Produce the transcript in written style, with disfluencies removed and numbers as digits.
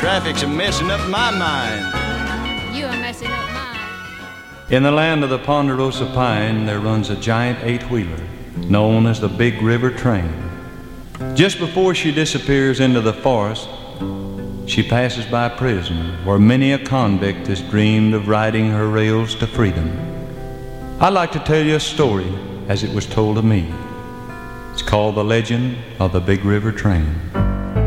traffic's messing up my mind. You are messing up mine. In the land of the Ponderosa Pine, there runs a giant eight-wheeler known as the Big River Train. Just before she disappears into the forest, she passes by prison where many a convict has dreamed of riding her rails to freedom. I'd like to tell you a story as it was told to me. It's called The Legend of the Big River Train.